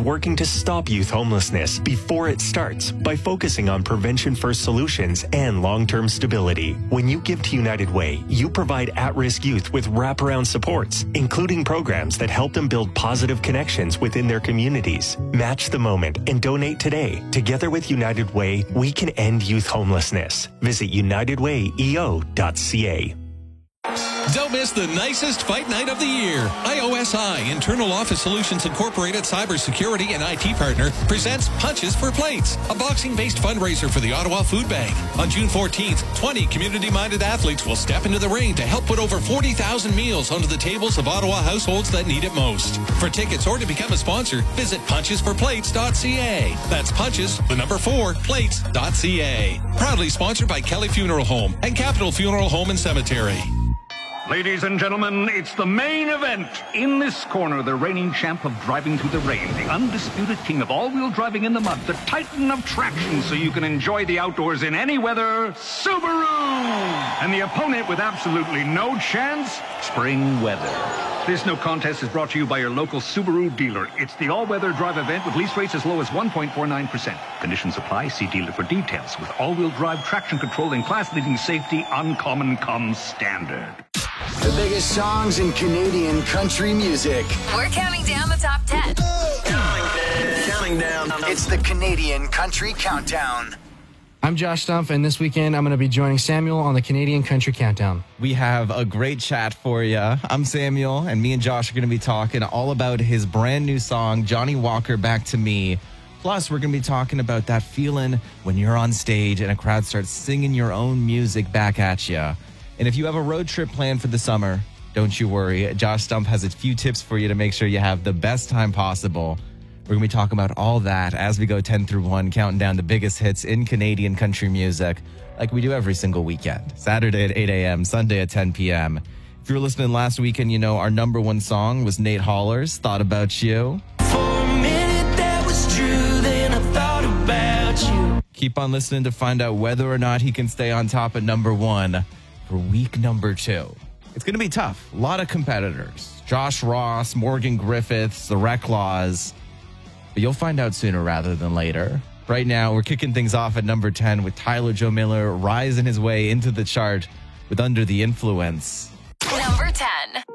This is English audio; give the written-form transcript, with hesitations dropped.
working to stop youth homelessness before it starts by focusing on prevention first solutions and long-term stability. When you give to United Way, you provide at-risk youth with wraparound supports, including programs that help them build positive connections within their communities. Match the moment and donate today. Together with United Way, we can end youth homelessness. Visit unitedwayeo.ca. Don't miss the nicest fight night of the year. IOSI, Internal Office Solutions Incorporated cybersecurity and IT partner, presents Punches for Plates, a boxing-based fundraiser for the Ottawa Food Bank. On June 14th, 20 community-minded athletes will step into the ring to help put over 40,000 meals onto the tables of Ottawa households that need it most. For tickets or to become a sponsor, visit punchesforplates.ca. That's punches, the number 4, plates.ca. Proudly sponsored by Kelly Funeral Home and Capital Funeral Home and Cemetery. Ladies and gentlemen, it's the main event. In this corner, the reigning champ of driving through the rain, the undisputed king of all-wheel driving in the mud, the titan of traction so you can enjoy the outdoors in any weather, Subaru! And the opponent with absolutely no chance, spring weather. This no contest is brought to you by your local Subaru dealer. It's the all-weather drive event with lease rates as low as 1.49%. Conditions apply. See dealer for details. With all-wheel drive traction control and class-leading safety, Uncommon comes standard. The biggest songs in Canadian country music. We're counting down the top 10. Counting down. It's the Canadian Country Countdown. I'm Josh Stumpf, and this weekend I'm going to be joining Samuel on the Canadian Country Countdown. We have a great chat for you. I'm Samuel, and me and Josh are going to be talking all about his brand new song, Johnny Walker, Back to Me. Plus, we're going to be talking about that feeling when you're on stage and a crowd starts singing your own music back at you. And if you have a road trip planned for the summer, don't you worry. Josh Stumpf has a few tips for you to make sure you have the best time possible. We're going to be talking about all that as we go 10 through 1, counting down the biggest hits in Canadian country music, like we do every single weekend. Saturday at 8 a.m., Sunday at 10 p.m. If you were listening last weekend, you know our number one song was Nate Holler's Thought About You. For a minute that was true, then I thought about you. Keep on listening to find out whether or not he can stay on top at number 1 for week number 2. It's going to be tough. A lot of competitors. Josh Ross, Morgan Griffiths, the Reclaws. But you'll find out sooner rather than later. Right now, we're kicking things off at number 10 with Tyler Joe Miller rising his way into the chart with Under the Influence. Number 10.